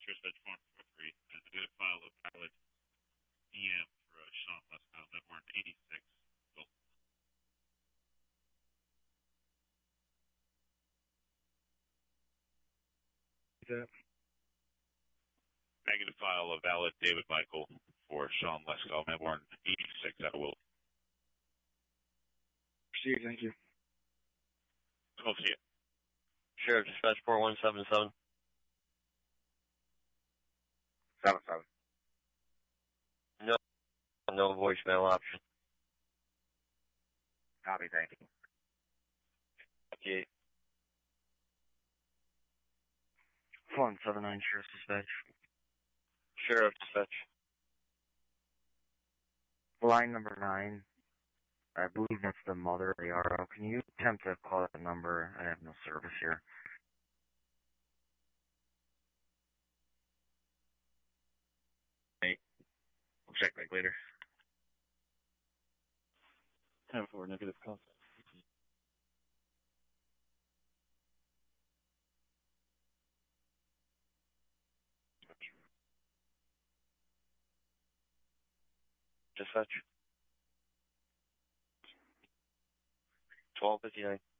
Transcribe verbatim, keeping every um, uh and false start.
Dispatch one four three. I did a file of valid E M for uh, Sean Leskow, that warrant eighty-six. Well, that? Negative file of valid David Michael for Sean Leskow, that warrant eighty-six out of Will. Proceed, thank you. I'll see you. Sheriff Dispatch four one seven seven. Seven seven. No, no voicemail option. Copy, thank you. Okay. one seven nine, Sheriff Dispatch. Sheriff Dispatch. Line number nine. I believe that's the mother of the R O. Can you attempt to call that number? I have no service here. Hey, I'll check back later. Time for negative contact. Dispatch. twelve fifty-nine.